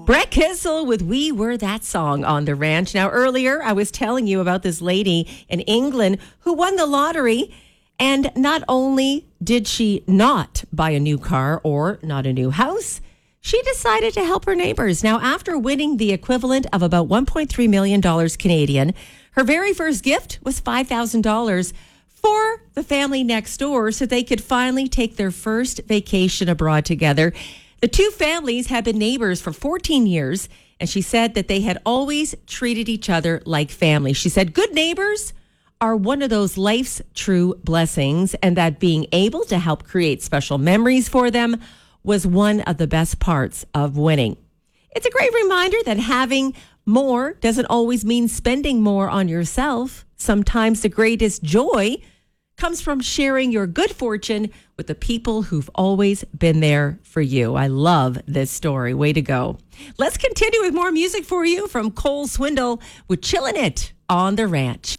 Brett Kissel with We Were That Song on the Ranch. Now, earlier, I was telling you about this lady in England who won the lottery. And not only did she not buy a new car or not a new house, she decided to help her neighbors. Now, after winning the equivalent of about $1.3 million Canadian, her very first gift was $5,000 for the family next door so they could finally take their first vacation abroad together. The two families had been neighbors for 14 years, and she said that they had always treated each other like family. She said, good neighbors are one of those life's true blessings, and that being able to help create special memories for them was one of the best parts of winning. It's a great reminder that having more doesn't always mean spending more on yourself. Sometimes the greatest joy comes from sharing your good fortune with the people who've always been there for you. I love this story. Way to go. Let's continue with more music for you from Cole Swindle with Chillin' It on the Ranch.